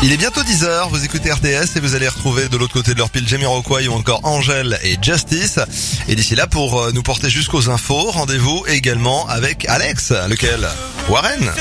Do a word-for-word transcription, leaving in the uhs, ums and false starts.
Il est bientôt dix heures, vous écoutez R T S et vous allez retrouver de l'autre côté de leur pile Jamiroquai ou encore Angèle et Justice. Et d'ici là, pour nous porter jusqu'aux infos, rendez-vous également avec Alex, lequel Warren.